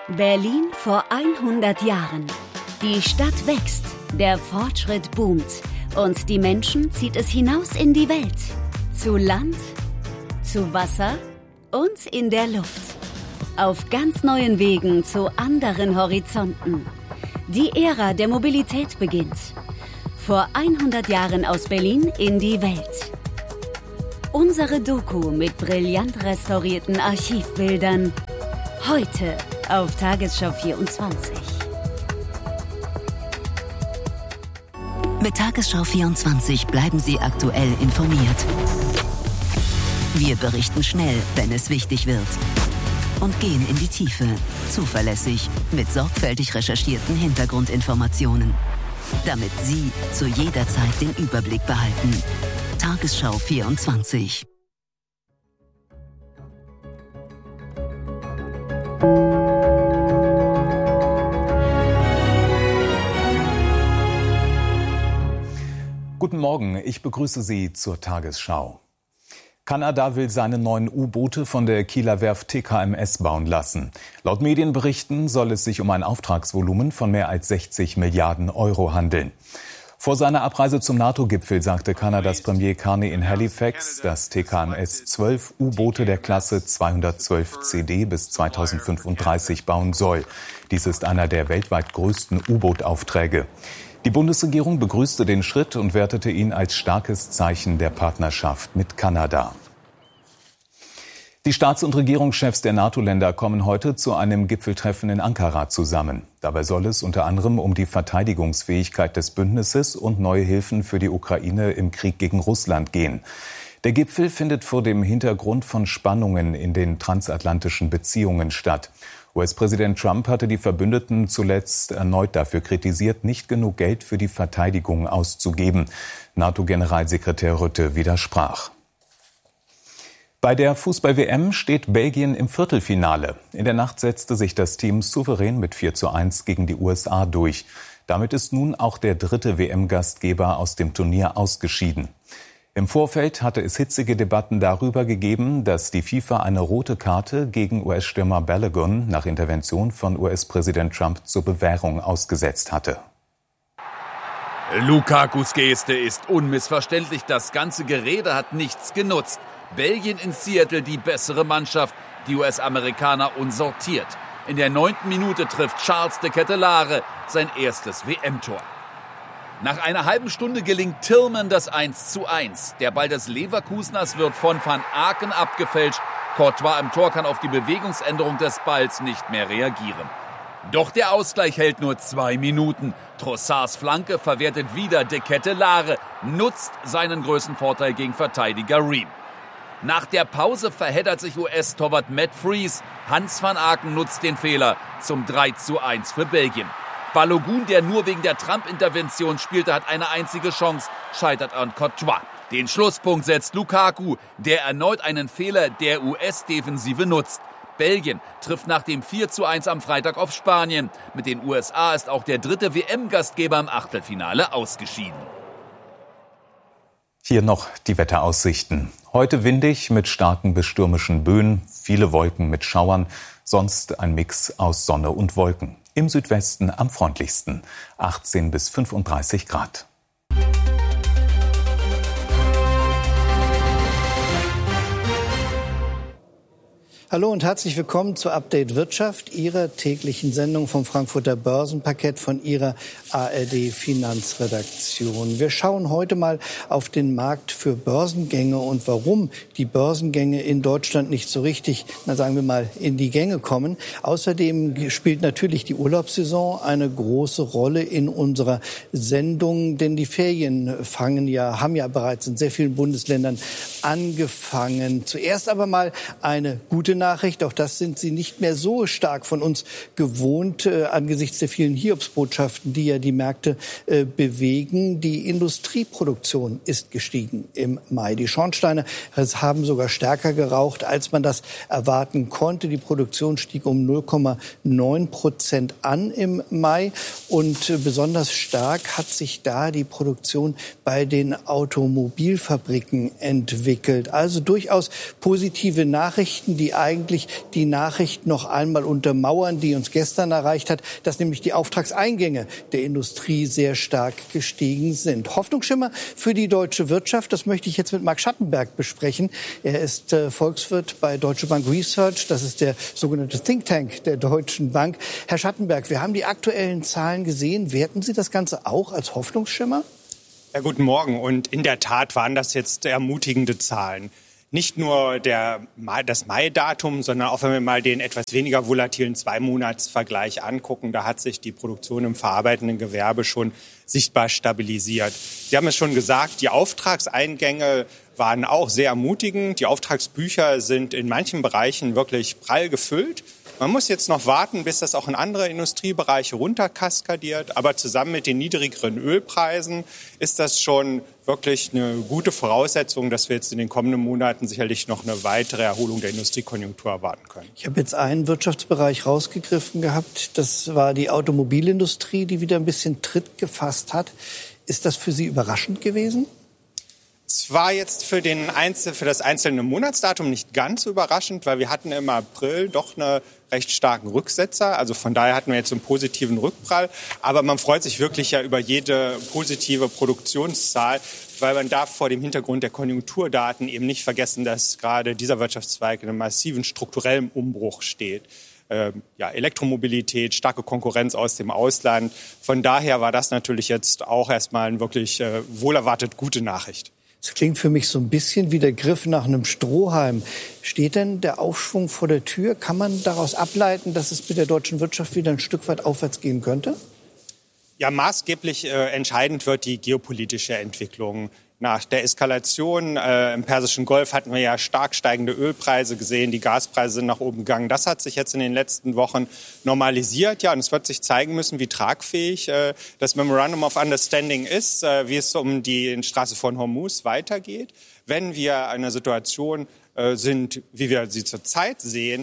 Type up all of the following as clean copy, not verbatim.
Berlin vor 100 Jahren. Die Stadt wächst, der Fortschritt boomt und die Menschen zieht es hinaus in die Welt. Zu Land, zu Wasser und in der Luft. Auf ganz neuen Wegen zu anderen Horizonten. Die Ära der Mobilität beginnt. Vor 100 Jahren aus Berlin in die Welt. Unsere Doku mit brillant restaurierten Archivbildern. Heute auf Tagesschau 24. Mit Tagesschau 24 bleiben Sie aktuell informiert. Wir berichten schnell, wenn es wichtig wird. Und gehen in die Tiefe, zuverlässig, mit sorgfältig recherchierten Hintergrundinformationen. Damit Sie zu jeder Zeit den Überblick behalten. Tagesschau 24. Guten Morgen, ich begrüße Sie zur Tagesschau. Kanada will seine neuen U-Boote von der Kieler Werft TKMS bauen lassen. Laut Medienberichten soll es sich um ein Auftragsvolumen von mehr als 60 Milliarden Euro handeln. Vor seiner Abreise zum NATO-Gipfel sagte Kanadas Premier Carney in Halifax, dass TKMS 12 U-Boote der Klasse 212 CD bis 2035 bauen soll. Dies ist einer der weltweit größten U-Boot-Aufträge. Die Bundesregierung begrüßte den Schritt und wertete ihn als starkes Zeichen der Partnerschaft mit Kanada. Die Staats- und Regierungschefs der NATO-Länder kommen heute zu einem Gipfeltreffen in Ankara zusammen. Dabei soll es unter anderem um die Verteidigungsfähigkeit des Bündnisses und neue Hilfen für die Ukraine im Krieg gegen Russland gehen. Der Gipfel findet vor dem Hintergrund von Spannungen in den transatlantischen Beziehungen statt. US-Präsident Trump hatte die Verbündeten zuletzt erneut dafür kritisiert, nicht genug Geld für die Verteidigung auszugeben. NATO-Generalsekretär Rutte widersprach. Bei der Fußball-WM steht Belgien im Viertelfinale. In der Nacht setzte sich das Team souverän mit 4:1 gegen die USA durch. Damit ist nun auch der dritte WM-Gastgeber aus dem Turnier ausgeschieden. Im Vorfeld hatte es hitzige Debatten darüber gegeben, dass die FIFA eine rote Karte gegen US-Stürmer Balogun nach Intervention von US-Präsident Trump zur Bewährung ausgesetzt hatte. Lukakus Geste ist unmissverständlich. Das ganze Gerede hat nichts genutzt. Belgien in Seattle die bessere Mannschaft, die US-Amerikaner unsortiert. In der 9. Minute trifft Charles de Ketelaere sein erstes WM-Tor. Nach einer halben Stunde gelingt Tillman das 1:1. Der Ball des Leverkuseners wird von Van Aken abgefälscht. Courtois im Tor kann auf die Bewegungsänderung des Balls nicht mehr reagieren. Doch der Ausgleich hält nur 2 Minuten. Trossards Flanke verwertet wieder de Ketelaere, nutzt seinen größten Vorteil gegen Verteidiger Ream. Nach der Pause verheddert sich US-Torwart Matt Freese. Hans van Aken nutzt den Fehler zum 3:1 für Belgien. Balogun, der nur wegen der Trump-Intervention spielte, hat eine einzige Chance, scheitert an Courtois. Den Schlusspunkt setzt Lukaku, der erneut einen Fehler der US-Defensive nutzt. Belgien trifft nach dem 4:1 am Freitag auf Spanien. Mit den USA ist auch der dritte WM-Gastgeber im Achtelfinale ausgeschieden. Hier noch die Wetteraussichten. Heute windig mit starken bis stürmischen Böen, viele Wolken mit Schauern, sonst ein Mix aus Sonne und Wolken. Im Südwesten am freundlichsten, 18 bis 35 Grad. Hallo und herzlich willkommen zu Update Wirtschaft, Ihrer täglichen Sendung vom Frankfurter Börsenparkett von Ihrer ARD Finanzredaktion. Wir schauen heute mal auf den Markt für Börsengänge und warum die Börsengänge in Deutschland nicht so richtig, sagen wir mal, in die Gänge kommen. Außerdem spielt natürlich die Urlaubssaison eine große Rolle in unserer Sendung, denn die Ferien haben ja bereits in sehr vielen Bundesländern angefangen. Zuerst aber mal eine gute Nachricht, auch das sind Sie nicht mehr so stark von uns gewohnt, angesichts der vielen Hiobsbotschaften, die ja die Märkte bewegen. Die Industrieproduktion ist gestiegen im Mai. Die Schornsteine haben sogar stärker geraucht, als man das erwarten konnte. Die Produktion stieg um 0,9% an im Mai und besonders stark hat sich da die Produktion bei den Automobilfabriken entwickelt. Also durchaus positive Nachrichten, die eigentlich die Nachricht noch einmal untermauern, die uns gestern erreicht hat, dass nämlich die Auftragseingänge der Industrie sehr stark gestiegen sind. Hoffnungsschimmer für die deutsche Wirtschaft, das möchte ich jetzt mit Marc Schattenberg besprechen. Er ist Volkswirt bei Deutsche Bank Research, das ist der sogenannte Think Tank der Deutschen Bank. Herr Schattenberg, wir haben die aktuellen Zahlen gesehen. Werten Sie das Ganze auch als Hoffnungsschimmer? Ja, guten Morgen. Und in der Tat waren das jetzt ermutigende Zahlen. Nicht nur das Mai-Datum, sondern auch wenn wir mal den etwas weniger volatilen 2-Monats-Vergleich angucken, da hat sich die Produktion im verarbeitenden Gewerbe schon sichtbar stabilisiert. Sie haben es schon gesagt, die Auftragseingänge waren auch sehr ermutigend. Die Auftragsbücher sind in manchen Bereichen wirklich prall gefüllt. Man muss jetzt noch warten, bis das auch in andere Industriebereiche runterkaskadiert. Aber zusammen mit den niedrigeren Ölpreisen ist das schon wirklich eine gute Voraussetzung, dass wir jetzt in den kommenden Monaten sicherlich noch eine weitere Erholung der Industriekonjunktur erwarten können. Ich habe jetzt einen Wirtschaftsbereich rausgegriffen gehabt. Das war die Automobilindustrie, die wieder ein bisschen Tritt gefasst hat. Ist das für Sie überraschend gewesen? Es war jetzt für das einzelne Monatsdatum nicht ganz überraschend, weil wir hatten im April doch einen recht starken Rücksetzer. Also von daher hatten wir jetzt einen positiven Rückprall. Aber man freut sich wirklich ja über jede positive Produktionszahl, weil man darf vor dem Hintergrund der Konjunkturdaten eben nicht vergessen, dass gerade dieser Wirtschaftszweig in einem massiven strukturellen Umbruch steht. Elektromobilität, starke Konkurrenz aus dem Ausland. Von daher war das natürlich jetzt auch erstmal eine wirklich wohlerwartet gute Nachricht. Es klingt für mich so ein bisschen wie der Griff nach einem Strohhalm. Steht denn der Aufschwung vor der Tür? Kann man daraus ableiten, dass es mit der deutschen Wirtschaft wieder ein Stück weit aufwärts gehen könnte? Ja, maßgeblich entscheidend wird die geopolitische Entwicklung. Nach der Eskalation im Persischen Golf hatten wir ja stark steigende Ölpreise gesehen. Die Gaspreise sind nach oben gegangen. Das hat sich jetzt in den letzten Wochen normalisiert. Ja, und es wird sich zeigen müssen, wie tragfähig das Memorandum of Understanding ist, wie es um die Straße von Hormuz weitergeht. Wenn wir in einer Situation sind, wie wir sie zurzeit sehen,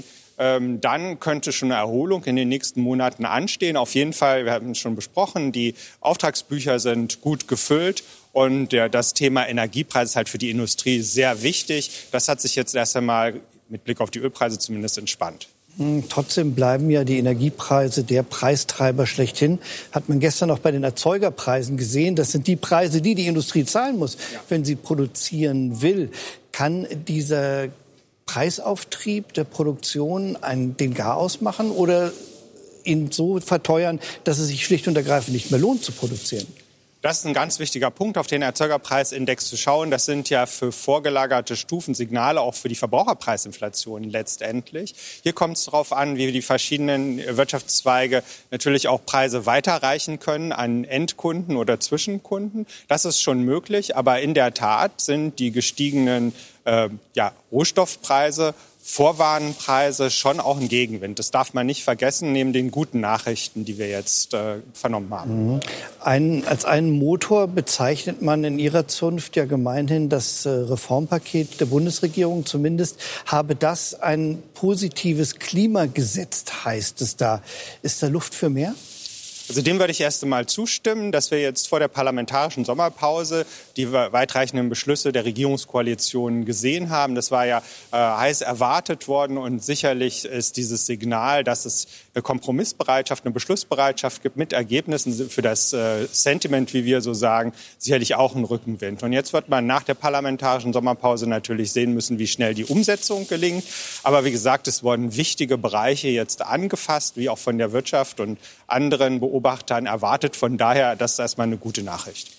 dann könnte schon eine Erholung in den nächsten Monaten anstehen. Auf jeden Fall, wir haben es schon besprochen, die Auftragsbücher sind gut gefüllt. Und das Thema Energiepreis ist halt für die Industrie sehr wichtig. Das hat sich jetzt erst einmal mit Blick auf die Ölpreise zumindest entspannt. Trotzdem bleiben ja die Energiepreise der Preistreiber schlechthin. Hat man gestern auch bei den Erzeugerpreisen gesehen. Das sind die Preise, die die Industrie zahlen muss, wenn sie produzieren will. Kann dieser Preisauftrieb der Produktion den Garaus machen oder ihn so verteuern, dass es sich schlicht und ergreifend nicht mehr lohnt zu produzieren? Das ist ein ganz wichtiger Punkt, auf den Erzeugerpreisindex zu schauen. Das sind ja für vorgelagerte Stufen Signale auch für die Verbraucherpreisinflation letztendlich. Hier kommt es darauf an, wie die verschiedenen Wirtschaftszweige natürlich auch Preise weiterreichen können an Endkunden oder Zwischenkunden. Das ist schon möglich, aber in der Tat sind die gestiegenen Rohstoffpreise, Vorwarenpreise schon auch ein Gegenwind. Das darf man nicht vergessen, neben den guten Nachrichten, die wir jetzt vernommen haben. Als einen Motor bezeichnet man in Ihrer Zunft ja gemeinhin das Reformpaket der Bundesregierung. Zumindest habe das ein positives Klima gesetzt, heißt es da. Ist da Luft für mehr? Also dem würde ich erst einmal zustimmen, dass wir jetzt vor der parlamentarischen Sommerpause die weitreichenden Beschlüsse der Regierungskoalition gesehen haben. Das war ja heiß erwartet worden und sicherlich ist dieses Signal, dass es eine Kompromissbereitschaft, eine Beschlussbereitschaft gibt mit Ergebnissen für das Sentiment, wie wir so sagen, sicherlich auch ein Rückenwind. Und jetzt wird man nach der parlamentarischen Sommerpause natürlich sehen müssen, wie schnell die Umsetzung gelingt. Aber wie gesagt, es wurden wichtige Bereiche jetzt angefasst, wie auch von der Wirtschaft und anderen Beobachtern erwartet. Von daher, das ist erstmal eine gute Nachricht.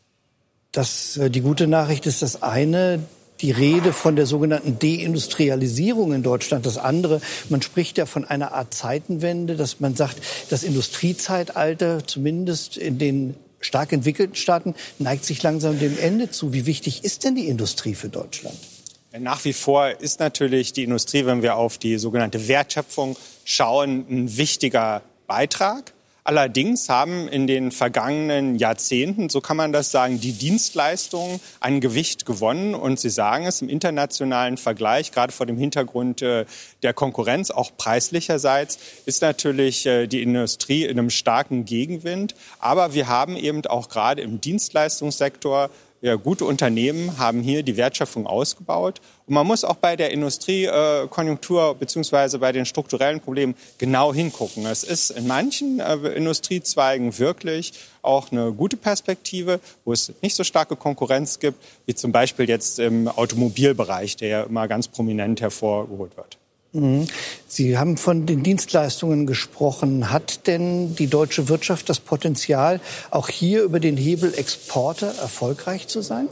Die gute Nachricht ist das eine. Die Rede von der sogenannten Deindustrialisierung in Deutschland. Das andere, man spricht ja von einer Art Zeitenwende, dass man sagt, das Industriezeitalter, zumindest in den stark entwickelten Staaten, neigt sich langsam dem Ende zu. Wie wichtig ist denn die Industrie für Deutschland? Nach wie vor ist natürlich die Industrie, wenn wir auf die sogenannte Wertschöpfung schauen, ein wichtiger Beitrag. Allerdings haben in den vergangenen Jahrzehnten, so kann man das sagen, die Dienstleistungen an Gewicht gewonnen. Und Sie sagen es im internationalen Vergleich, gerade vor dem Hintergrund der Konkurrenz, auch preislicherseits, ist natürlich die Industrie in einem starken Gegenwind. Aber wir haben eben auch gerade im Dienstleistungssektor Ja, gute Unternehmen haben hier die Wertschöpfung ausgebaut. Und man muss auch bei der Industriekonjunktur bzw. bei den strukturellen Problemen genau hingucken. Es ist in manchen Industriezweigen wirklich auch eine gute Perspektive, wo es nicht so starke Konkurrenz gibt, wie zum Beispiel jetzt im Automobilbereich, der ja immer ganz prominent hervorgeholt wird. Sie haben von den Dienstleistungen gesprochen. Hat denn die deutsche Wirtschaft das Potenzial, auch hier über den Hebel Exporte erfolgreich zu sein?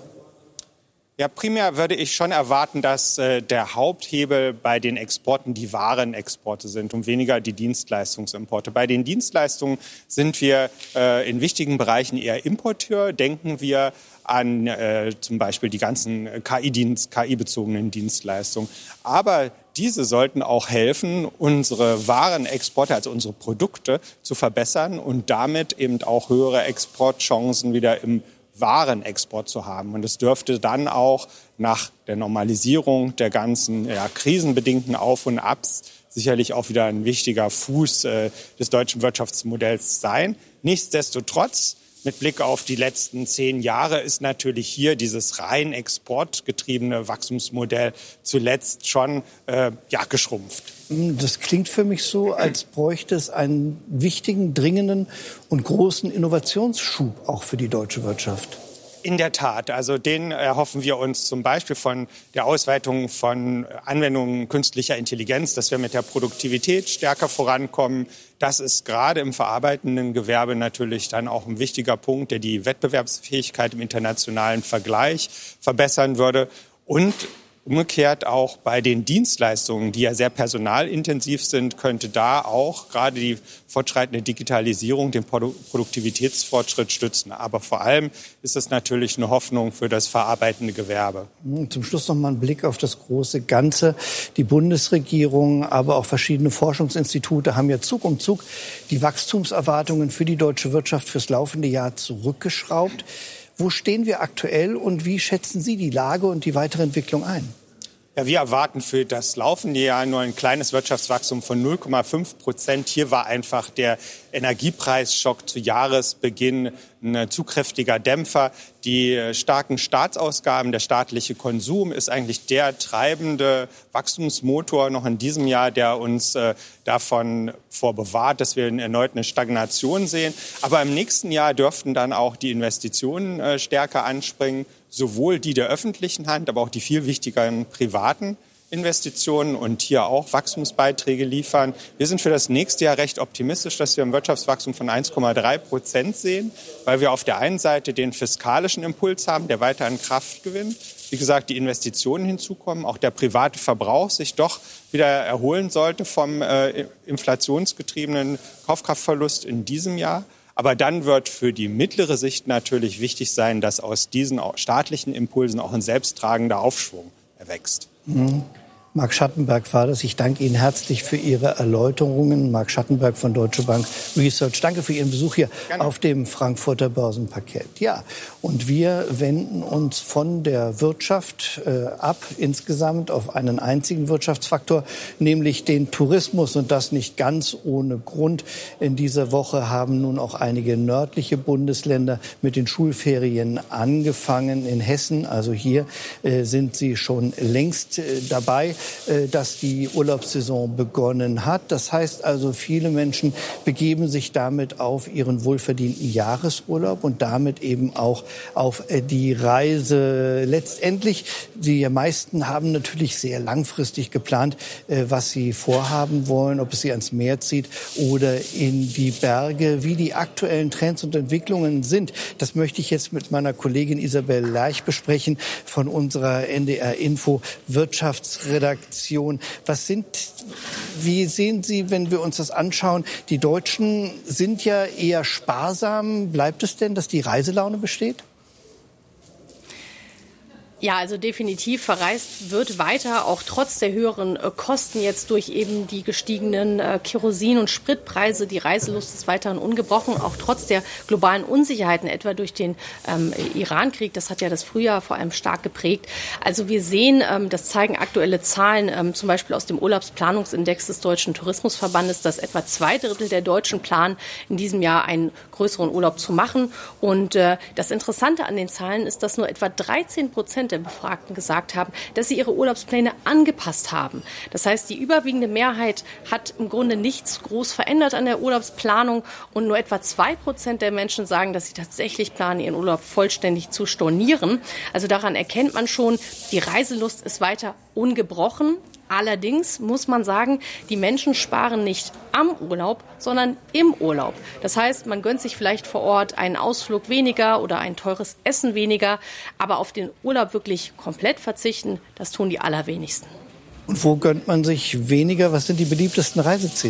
Ja, primär würde ich schon erwarten, dass der Haupthebel bei den Exporten die Warenexporte sind und weniger die Dienstleistungsimporte. Bei den Dienstleistungen sind wir in wichtigen Bereichen eher Importeur. Denken wir an zum Beispiel die ganzen KI-bezogenen Dienstleistungen. Aber diese sollten auch helfen, unsere Warenexporte, also unsere Produkte, zu verbessern und damit eben auch höhere Exportchancen wieder im Warenexport zu haben. Und es dürfte dann auch nach der Normalisierung der ganzen krisenbedingten Auf- und Abs sicherlich auch wieder ein wichtiger Fuß des deutschen Wirtschaftsmodells sein. Nichtsdestotrotz, mit Blick auf die letzten 10 Jahre ist natürlich hier dieses rein exportgetriebene Wachstumsmodell zuletzt schon geschrumpft. Das klingt für mich so, als bräuchte es einen wichtigen, dringenden und großen Innovationsschub auch für die deutsche Wirtschaft. In der Tat. Also den erhoffen wir uns zum Beispiel von der Ausweitung von Anwendungen künstlicher Intelligenz, dass wir mit der Produktivität stärker vorankommen. Das ist gerade im verarbeitenden Gewerbe natürlich dann auch ein wichtiger Punkt, der die Wettbewerbsfähigkeit im internationalen Vergleich verbessern würde. Und umgekehrt auch bei den Dienstleistungen, die ja sehr personalintensiv sind, könnte da auch gerade die fortschreitende Digitalisierung den Produktivitätsfortschritt stützen. Aber vor allem ist es natürlich eine Hoffnung für das verarbeitende Gewerbe. Zum Schluss noch mal ein Blick auf das große Ganze. Die Bundesregierung, aber auch verschiedene Forschungsinstitute haben ja Zug um Zug die Wachstumserwartungen für die deutsche Wirtschaft fürs laufende Jahr zurückgeschraubt. Wo stehen wir aktuell und wie schätzen Sie die Lage und die weitere Entwicklung ein? Ja, wir erwarten für das laufende Jahr nur ein kleines Wirtschaftswachstum von 0,5%. Hier war einfach der Energiepreisschock zu Jahresbeginn ein zu kräftiger Dämpfer. Die starken Staatsausgaben, der staatliche Konsum ist eigentlich der treibende Wachstumsmotor noch in diesem Jahr, der uns davon vorbewahrt, dass wir erneut eine Stagnation sehen. Aber im nächsten Jahr dürften dann auch die Investitionen stärker anspringen. Sowohl die der öffentlichen Hand, aber auch die viel wichtigeren privaten Investitionen und hier auch Wachstumsbeiträge liefern. Wir sind für das nächste Jahr recht optimistisch, dass wir ein Wirtschaftswachstum von 1,3% sehen, weil wir auf der einen Seite den fiskalischen Impuls haben, der weiter an Kraft gewinnt. Wie gesagt, die Investitionen hinzukommen, auch der private Verbrauch sich doch wieder erholen sollte vom inflationsgetriebenen Kaufkraftverlust in diesem Jahr. Aber dann wird für die mittlere Sicht natürlich wichtig sein, dass aus diesen staatlichen Impulsen auch ein selbsttragender Aufschwung erwächst. Marc Schattenberg war das. Ich danke Ihnen herzlich für Ihre Erläuterungen. Marc Schattenberg von Deutsche Bank Research. Danke für Ihren Besuch hier auf dem Frankfurter Börsenparkett. Ja, und wir wenden uns von der Wirtschaft ab insgesamt auf einen einzigen Wirtschaftsfaktor, nämlich den Tourismus. Und das nicht ganz ohne Grund. In dieser Woche haben nun auch einige nördliche Bundesländer mit den Schulferien angefangen. In Hessen, also hier, sind sie schon längst dabei, dass die Urlaubssaison begonnen hat. Das heißt also, viele Menschen begeben sich damit auf ihren wohlverdienten Jahresurlaub und damit eben auch auf die Reise. Letztendlich, die meisten haben natürlich sehr langfristig geplant, was sie vorhaben wollen, ob es sie ans Meer zieht oder in die Berge. Wie die aktuellen Trends und Entwicklungen sind, das möchte ich jetzt mit meiner Kollegin Isabel Lerch besprechen von unserer NDR Info Wirtschaftsredaktion. Wie sehen Sie, wenn wir uns das anschauen? Die Deutschen sind ja eher sparsam. Bleibt es denn, dass die Reiselaune besteht? Ja, also definitiv verreist wird weiter, auch trotz der höheren Kosten jetzt durch eben die gestiegenen Kerosin- und Spritpreise. Die Reiselust ist weiterhin ungebrochen, auch trotz der globalen Unsicherheiten, etwa durch den Iran-Krieg. Das hat ja das Frühjahr vor allem stark geprägt. Also wir sehen, das zeigen aktuelle Zahlen, zum Beispiel aus dem Urlaubsplanungsindex des Deutschen Tourismusverbandes, dass etwa 2/3 der Deutschen planen, in diesem Jahr einen größeren Urlaub zu machen. Und das Interessante an den Zahlen ist, dass nur etwa 13% der Befragten gesagt haben, dass sie ihre Urlaubspläne angepasst haben. Das heißt, die überwiegende Mehrheit hat im Grunde nichts groß verändert an der Urlaubsplanung und nur etwa 2% der Menschen sagen, dass sie tatsächlich planen, ihren Urlaub vollständig zu stornieren. Also daran erkennt man schon, die Reiselust ist weiter ungebrochen. Allerdings muss man sagen, die Menschen sparen nicht am Urlaub, sondern im Urlaub. Das heißt, man gönnt sich vielleicht vor Ort einen Ausflug weniger oder ein teures Essen weniger. Aber auf den Urlaub wirklich komplett verzichten, das tun die allerwenigsten. Und wo gönnt man sich weniger? Was sind die beliebtesten Reiseziele?